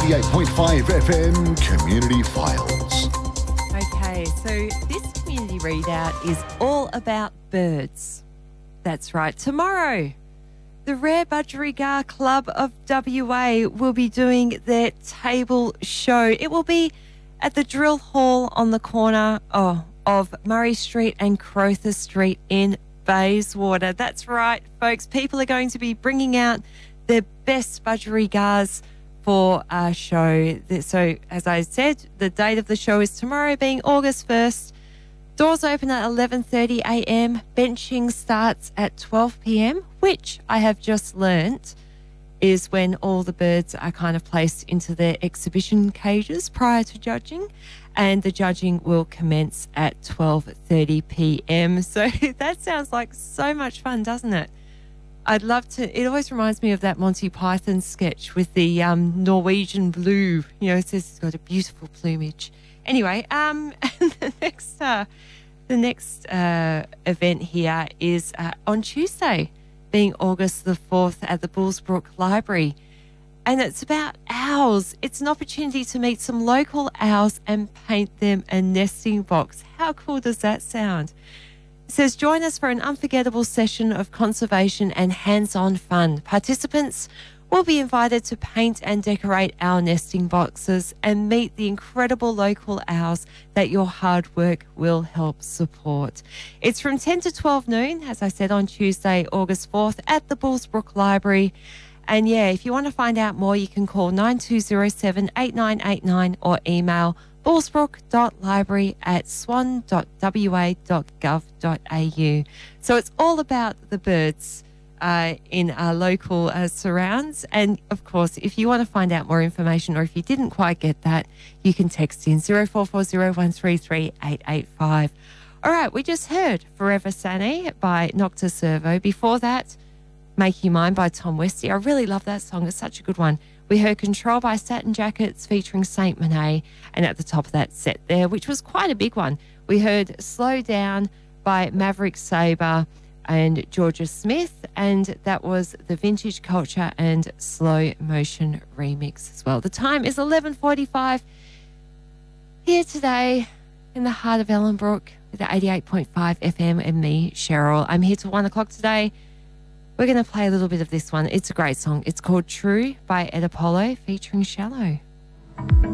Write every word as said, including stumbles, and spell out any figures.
eighty-eight point five F M Community Files. Okay, so this community readout is all about birds. That's right. Tomorrow, the Rare Budgerigar Club of W A will be doing their table show. It will be at the Drill Hall on the corner oh, of Murray Street and Crowther Street in Bayswater. That's right, folks. People are going to be bringing out their best budgerigars for our show. So, as I said, the date of the show is tomorrow, being August first. Doors open at eleven thirty a m. Benching starts at twelve p m, which I have just learnt is when all the birds are kind of placed into their exhibition cages prior to judging, and the judging will commence at twelve thirty p m. So that sounds like so much fun, doesn't it? I'd love to. It always reminds me of that Monty Python sketch with the um, Norwegian blue. You know, it says it's got a beautiful plumage. Anyway, um, the next, uh, the next uh, event here is uh, on Tuesday, being August the fourth at the Bullsbrook Library. And it's about owls. It's an opportunity to meet some local owls and paint them a nesting box. How cool does that sound? It says, join us for an unforgettable session of conservation and hands-on fun. Participants will be invited to paint and decorate owl nesting boxes and meet the incredible local owls that your hard work will help support. It's from ten to twelve noon, as I said, on Tuesday, August fourth at the Bullsbrook Library. And yeah, if you want to find out more, you can call nine two zero seven, eight nine eight nine or email bullsbrook dot library at swan dot w a dot gov dot a u. So it's all about the birds uh, in our local uh, surrounds. And of course, if you want to find out more information, or if you didn't quite get that, you can text in zero four four zero one three three eight eight five. All right, we just heard Forever Sunny by Nocta Servo. Before that, Make You Mine by Tom Westy. I really love that song. It's such a good one. We heard Control by Satin Jackets featuring Saint Monet. And at the top of that set there, which was quite a big one, we heard Slow Down by Maverick Sabre and Georgia Smith. And that was the Vintage Culture and Slow Motion remix as well. The time is eleven forty-five here today in the heart of Ellenbrook with the eighty-eight point five F M and me, Cheryl. I'm here till one o'clock today. We're going to play a little bit of this one. It's a great song. It's called True by Ed Apollo featuring Shallow.